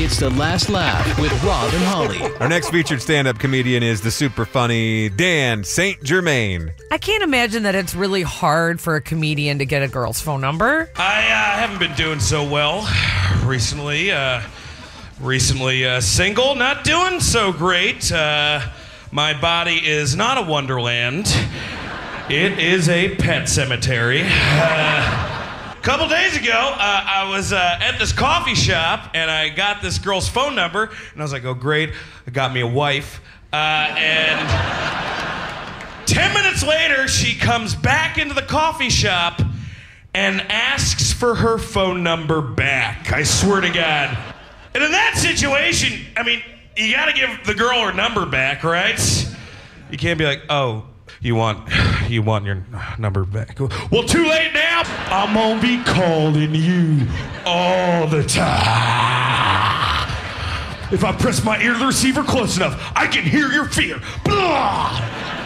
It's The Last Laugh with Rob and Holly. Our next featured stand-up comedian is the super funny Dan St. Germain. I can't imagine that it's really hard for a comedian to get a girl's phone number. I haven't been doing so well recently. Single, not doing so great. My body is not a wonderland. It is a pet cemetery. A couple days ago, I was at this coffee shop, and I got this girl's phone number, and I was like, oh, great, I got me a wife. And 10 minutes later, she comes back into the coffee shop and asks for her phone number back. I swear to God. And in that situation, I mean, you gotta give the girl her number back, right? You can't be like, oh, you want your number back. Well, too late now. I'm gonna be calling you all the time. If I press my ear to the receiver close enough, I can hear your fear. Blah!